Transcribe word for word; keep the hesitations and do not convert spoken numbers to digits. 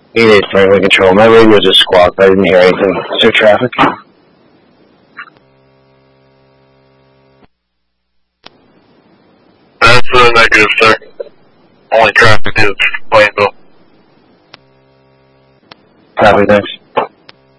eight eight Franklin Control. My radio just squawked. I didn't hear anything. Is there traffic? That's uh, negative, sir. Only traffic is Plainville. Copy, thanks.